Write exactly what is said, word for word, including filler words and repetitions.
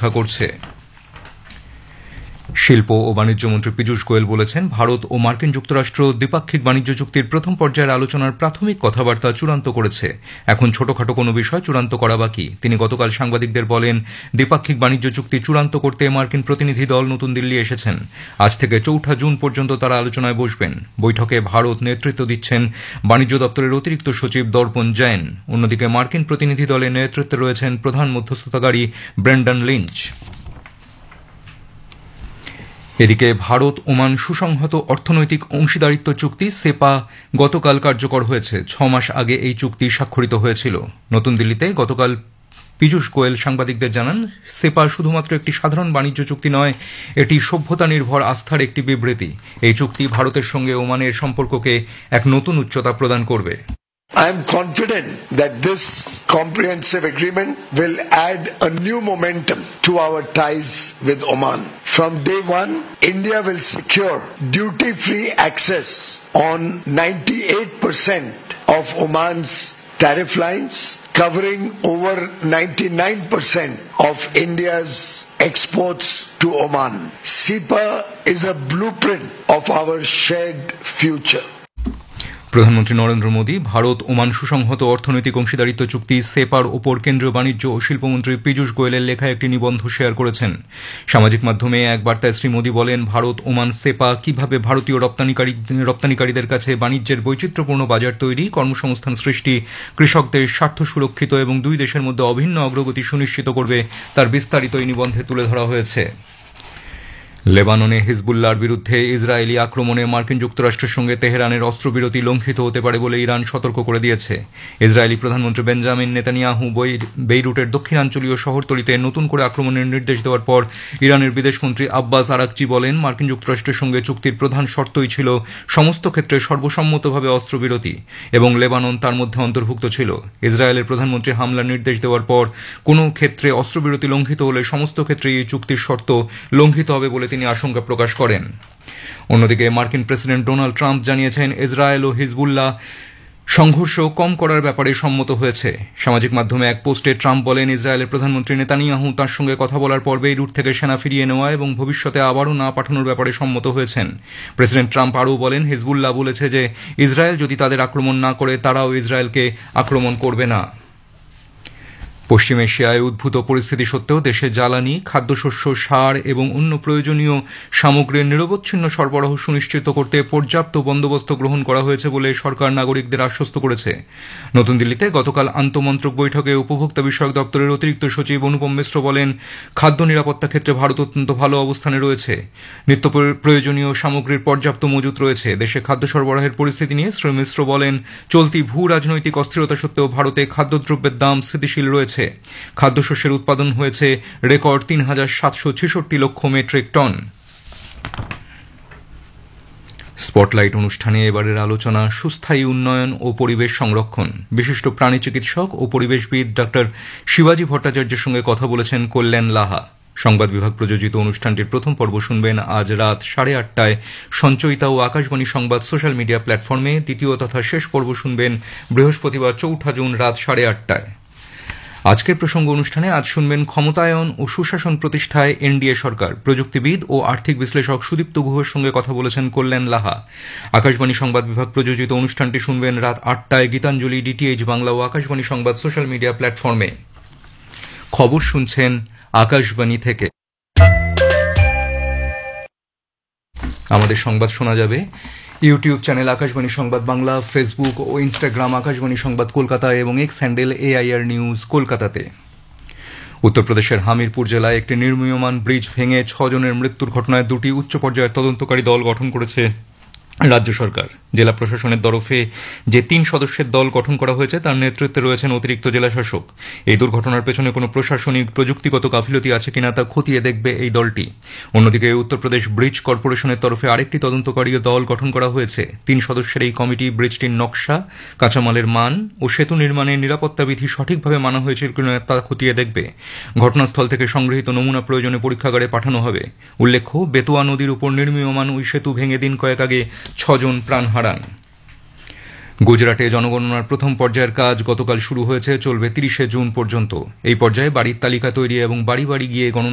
অপেক্ষা করছে। শিল্প ও বাণিজ্য মন্ত্রী পীযূষ গোয়েল বলেছেন, ভারত ও মার্কিন যুক্তরাষ্ট্র দ্বিপাক্ষিক বাণিজ্য চুক্তির প্রথম পর্যায়ের আলোচনার প্রাথমিক কথাবার্তা চূড়ান্ত করেছে। এখন ছোটখাটো কোনো বিষয় চূড়ান্ত করা বাকি। তিনি গতকাল সাংবাদিকদের বলেন, দ্বিপাক্ষিক বাণিজ্য চুক্তি চূড়ান্ত করতে মার্কিন প্রতিনিধি দল নতুন দিল্লি এসেছেন। আজ থেকে চৌঠা জুন পর্যন্ত তারা আলোচনায় বসবেন। বৈঠকে ভারত নেতৃত্ব দিচ্ছেন বাণিজ্য দপ্তরের অতিরিক্ত সচিব দর্পণ জৈন। অন্যদিকে মার্কিন প্রতিনিধি দলের নেতৃত্বে রয়েছেন প্রধান মধ্যস্থতাকারী ব্রেন্ডন লিঞ্চ। এদিকে ভারত ওমান সুসংহত অর্থনৈতিক অংশীদারিত্ব চুক্তি সেপা গতকাল কার্যকর হয়েছে। ছ মাস আগে এই চুক্তি স্বাক্ষরিত হয়েছিল। নতুন দিল্লিতে গতকাল পীযূষ গোয়েল সাংবাদিকদের জানান, সেপা শুধুমাত্র একটি সাধারণ বাণিজ্য চুক্তি নয়, এটি সভ্যতা নির্ভর আস্থার একটি বিবৃতি। এই চুক্তি ভারতের সঙ্গে ওমানের সম্পর্ককে এক নতুন উচ্চতা প্রদান করবে। I am confident that this comprehensive agreement will add a new momentum to our ties with Oman. From day one, India will secure duty-free access on ninety-eight percent of Oman's tariff lines, covering over ninety-nine percent of India's exports to Oman. SEPA is a blueprint of our shared future. প্রধানমন্ত্রী Narendra Modi Bharat Oman সুসংহত অর্থনৈতিক অংশীদারিত্ব চুক্তি সেপার ওপর কেন্দ্রীয় বাণিজ্য ও শিল্পমন্ত্রী পীযূষ গোয়েলের লেখা একটি নিবন্ধ শেয়ার করেছেন। সামাজিক মাধ্যমে এক বার্তায় শ্রী মোদী বলেন, ভারত ওমান সেপা কিভাবে ভারতীয় রপ্তানিকারী রপ্তানিকারীদের কাছে বাণিজ্যের বৈচিত্র্যপূর্ণ বাজার তৈরি, কর্মসংস্থান সৃষ্টি, কৃষকদের স্বার্থ সুরক্ষিত এবং দুই দেশের মধ্যে অভিন্ন অগ্রগতি সুনিশ্চিত করবে তার বিস্তারিত এই নিবন্ধে তুলে ধরা হয়েছে। লেবাননে হিজবুল্লাহর বিরুদ্ধে ইসরায়েলি আক্রমণে মার্কিন যুক্তরাষ্ট্রের সঙ্গে তেহরানের অস্ত্রবিরতি লঙ্ঘিত হতে পারে বলে ইরান সতর্ক করে দিয়েছে। ইসরায়েলি প্রধানমন্ত্রী বেঞ্জামিন নেতানিয়াহু বেইরুটের দক্ষিণাঞ্চলীয় শহরতলিতে নতুন করে আক্রমণের নির্দেশ দেওয়ার পর ইরানের বিদেশমন্ত্রী আব্বাস আরাকচি বলেন, মার্কিন যুক্তরাষ্ট্রের সঙ্গে চুক্তির প্রধান শর্তই ছিল সমস্ত ক্ষেত্রে সর্বসম্মতভাবে অস্ত্রবিরতি এবং লেবানন তার মধ্যে অন্তর্ভুক্ত ছিল। ইসরায়েলের প্রধানমন্ত্রী হামলার নির্দেশ দেওয়ার পর কোনো ক্ষেত্রে অস্ত্রবিরতি লঙ্ঘিত হলে সমস্ত ক্ষেত্রে এই চুক্তির শর্ত লঙ্ঘিত হবে বলে তিনি আশঙ্কা প্রকাশ করেন। অন্যদিকে মার্কিন প্রেসিডেন্ট ডোনাল্ড ট্রাম্প জানিয়েছেন, ইসরায়েল ও হিজবুল্লাহ সংঘর্ষ কম করার ব্যাপারে সম্মত হয়েছে। সামাজিক মাধ্যমে এক পোস্টে ট্রাম্প বলেন, ইসরায়েলের প্রধানমন্ত্রী নেতানিয়াহু তাঁর সঙ্গে কথা বলার পর বেইরুট থেকে সেনা ফিরিয়ে নেওয়া এবং ভবিষ্যতে আবারও না পাঠানোর ব্যাপারে সম্মত হয়েছেন। প্রেসিডেন্ট ট্রাম্প আরও বলেন, হিজবুল্লাহ বলেছে যে ইসরায়েল যদি তাদের আক্রমণ না করে তারাও ইসরায়েলকে আক্রমণ করবে না। পশ্চিম এশিয়ায় উদ্ভূত পরিস্থিতি সত্ত্বেও দেশে জ্বালানি, খাদ্যশস্য, সার এবং অন্য প্রয়োজনীয় সামগ্রীর নিরবচ্ছিন্ন সরবরাহ সুনিশ্চিত করতে পর্যাপ্ত বন্দোবস্ত গ্রহণ করা হয়েছে বলে সরকার নাগরিকদের আশ্বস্ত করেছে। নতুন দিল্লিতে গতকাল আন্তমন্ত্রক বৈঠকে উপভোক্তা বিষয়ক দপ্তরের অতিরিক্ত সচিব অনুপম মিশ্র বলেন, খাদ্য নিরাপত্তা ক্ষেত্রে ভারত অত্যন্ত ভালো অবস্থানে রয়েছে। নিত্য প্রয়োজনীয় সামগ্রীর পর্যাপ্ত মজুত রয়েছে। দেশে খাদ্য সরবরাহের পরিস্থিতি নিয়ে শ্রী মিশ্র বলেন, চলতি ভূ রাজনৈতিক অস্থিরতা সত্ত্বেও ভারতে খাদ্যদ্রব্যের দাম স্থিতিশীল রয়েছে। খাদ্যশস্যের উৎপাদন হয়েছে রেকর্ড তিন হাজার সাতশো ছেষট্টি লক্ষ মেট্রিক টন। স্পটলাইট অনুষ্ঠানে এবারের আলোচনা সুস্থায়ী উন্নয়ন ও পরিবেশ সংরক্ষণ। বিশিষ্ট প্রাণী চিকিৎসক ও পরিবেশবিদ ডাক্তার শিবাজী ভট্টাচার্যের সঙ্গে কথা বলেছেন কল্যাণ লাহা। সংবাদ বিভাগ প্রযোজিত অনুষ্ঠানটির প্রথম পর্ব শুনবেন আজ রাত সাড়ে আটটায় সঞ্চয়িতা ও আকাশবাণী সংবাদ সোশ্যাল মিডিয়া প্ল্যাটফর্মে। দ্বিতীয় তথা শেষ পর্ব শুনবেন বৃহস্পতিবার চৌঠা জুন রাত সাড়ে আটটায়। আজকের প্রসঙ্গ অনুষ্ঠানে আজ শুনবেন ক্ষমতায়ন ও সুশাসন প্রতিষ্ঠায় এনডিএ সরকার। প্রযুক্তিবিদ ও আর্থিক বিশ্লেষক সুদীপ্ত গুহর সঙ্গে কথা বলেছেন কল্যাণ লাহা। আকাশবাণী সংবাদ বিভাগ প্রযোজিত অনুষ্ঠানটি শুনবেন রাত আটটায় গীতাঞ্জলি, ডিটিএইচ বাংলা ও আকাশবাণী সংবাদ সোশ্যাল মিডিয়া প্ল্যাটফর্মে। খবর শুনছেন আকাশবাণী থেকে। আমাদের সংবাদ শোনা যাবে ইউটিউব চ্যানেল আকাশবাণী সংবাদ বাংলা, ফেসবুক ও ইনস্টাগ্রাম আকাশবাণী সংবাদ কলকাতা এবং এক্স হ্যান্ডেল এআইআর নিউজ কলকাতাতে। উত্তরপ্রদেশের হামিরপুর জেলায় একটি নির্মীয়মান ব্রিজ ভেঙে ছজনের মৃত্যুর ঘটনায় দুটি উচ্চ পর্যায়ের তদন্তকারী দল গঠন করেছে রাজ্য সরকার। জেলা প্রশাসনের তরফে যে তিন সদস্যের দল গঠন করা হয়েছে তার নেতৃত্বে রয়েছেন অতিরিক্ত জেলা শাসক। এই দুর্ঘটনার পেছনে কোনো প্রশাসনিক প্রযুক্তিগত গাফিলতি আছে কিনা তা খতিয়ে দেখবে এই দলটি। অন্যদিকে উত্তরপ্রদেশ ব্রিজ কর্পোরেশনের তরফে আরেকটি তদন্তকারী দল গঠন করা হয়েছে। তিন সদস্যের এই কমিটি ব্রিজটির নকশা, কাঁচামালের মান ও সেতু নির্মাণের নিরাপত্তা বিধি সঠিকভাবে মানা হয়েছিল কিনা তা খতিয়ে দেখবে। ঘটনাস্থল থেকে সংগৃহীত নমুনা প্রয়োজনে পরীক্ষাগারে পাঠানো হবে। উল্লেখ্য, বেতুয়া নদীর উপর নির্মীয়মান ওই সেতু ভেঙে দিন কয়েক আগে ছজন প্রাণ হারান। গুজরাটে জনগণনার প্রথম পর্যায়ের কাজ গতকাল শুরু হয়েছে, চলবে তিরিশে জুন পর্যন্ত। এই পর্যায়ে বাড়ির তালিকা তৈরি এবং বাড়ি বাড়ি গিয়ে গণনা